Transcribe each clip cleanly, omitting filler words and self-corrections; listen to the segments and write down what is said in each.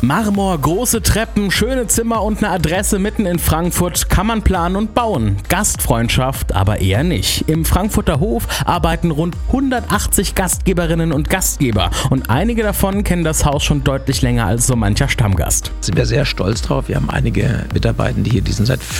Marmor, große Treppen, schöne Zimmer und eine Adresse mitten in Frankfurt kann man planen und bauen. Gastfreundschaft aber eher nicht. Im Frankfurter Hof arbeiten rund 180 Gastgeberinnen und Gastgeber und einige davon kennen das Haus schon deutlich länger als so mancher Stammgast. Sind wir sehr stolz drauf. Wir haben einige Mitarbeitende hier, die sind seit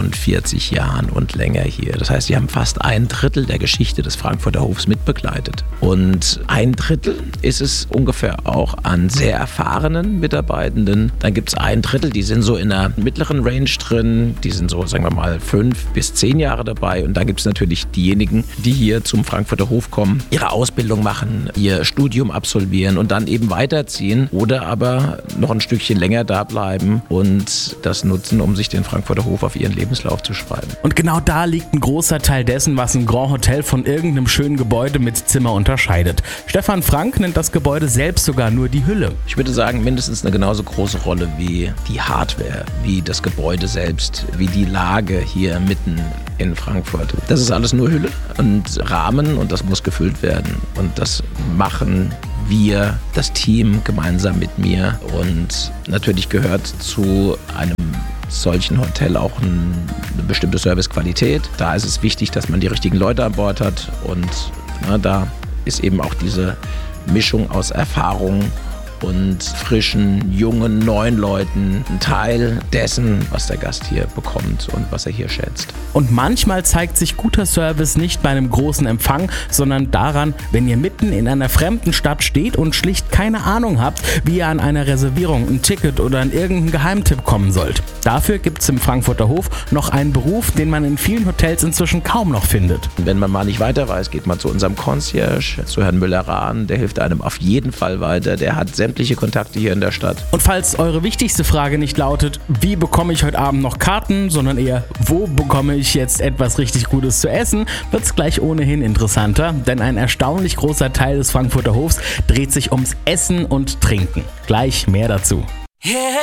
45 Jahren und länger hier. Das heißt, sie haben fast 1/3 der Geschichte des Frankfurter Hofs mitbegleitet. Und 1/3 ist es ungefähr auch an sehr erfahrenen Mitarbeitenden. Dann gibt es 1/3, die sind so in einer mittleren Range drin. Die sind so, sagen wir mal, 5 bis 10 Jahre dabei. Und dann gibt es natürlich diejenigen, die hier zum Frankfurter Hof kommen, ihre Ausbildung machen, ihr Studium absolvieren und dann eben weiterziehen oder aber noch ein Stückchen länger da bleiben und das nutzen, um sich den Frankfurter Hof auf ihren Lebenslauf zu schreiben. Und genau da liegt ein großer Teil dessen, was ein Grand Hotel von irgendeinem schönen Gebäude mit Zimmer unterscheidet. Stefan Frank nennt das Gebäude selbst sogar nur die Hülle. Ich würde sagen, mindestens eine genauso große Rolle wie die Hardware, wie das Gebäude selbst, wie die Lage hier mitten in Frankfurt. Das ist alles nur Hülle und Rahmen und das muss gefüllt werden. Und das machen wir, das Team, gemeinsam mit mir. Und natürlich gehört zu einem solchen Hotel auch eine bestimmte Servicequalität. Da ist es wichtig, dass man die richtigen Leute an Bord hat. Und da ist eben auch diese Mischung aus Erfahrung und frischen, jungen, neuen Leuten ein Teil dessen, was der Gast hier bekommt und was er hier schätzt. Und manchmal zeigt sich guter Service nicht bei einem großen Empfang, sondern daran, wenn ihr mitten in einer fremden Stadt steht und schlicht keine Ahnung habt, wie ihr an einer Reservierung, ein Ticket oder an irgendeinen Geheimtipp kommen sollt. Dafür gibt es im Frankfurter Hof noch einen Beruf, den man in vielen Hotels inzwischen kaum noch findet. Wenn man mal nicht weiter weiß, geht man zu unserem Concierge, zu Herrn Müller-Rahn, der hilft einem auf jeden Fall weiter, der hat sämtliche Kontakte hier in der Stadt. Und falls eure wichtigste Frage nicht lautet, wie bekomme ich heute Abend noch Karten, sondern eher, wo bekomme ich jetzt etwas richtig Gutes zu essen, wird es gleich ohnehin interessanter, denn ein erstaunlich großer Teil des Frankfurter Hofs dreht sich ums Essen und Trinken. Gleich mehr dazu.